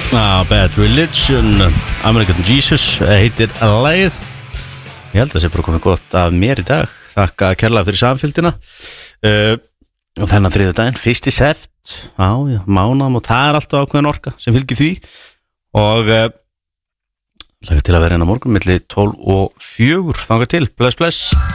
Bad Religion, American Jesus heitir lagið. Ég held að það sé bara komið gott af mér í dag. Þakka kærlega fyrir samfylgdina og þennan þriðjudaginn, 1. sept. Já, mánam og það alltaf ákveðin orka sem fylgir því og hlaka til að vera inn á morgun milli 12 og 4. Þangað til, bless.